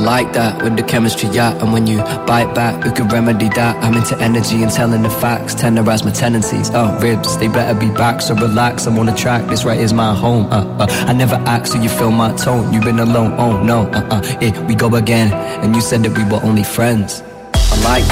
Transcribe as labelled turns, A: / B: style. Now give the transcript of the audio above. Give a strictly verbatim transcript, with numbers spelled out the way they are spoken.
A: like that, with the chemistry, yeah. And when you bite back, who could remedy that? I'm into energy and telling the facts, tenderize my tendencies. Oh, ribs, they better be back, so relax, I'm on the track. This right is my home. Uh, uh. I never asked, so you feel my tone. You've been alone, oh no. Uh, uh. Yeah, we go again, and you said that we were only friends. I like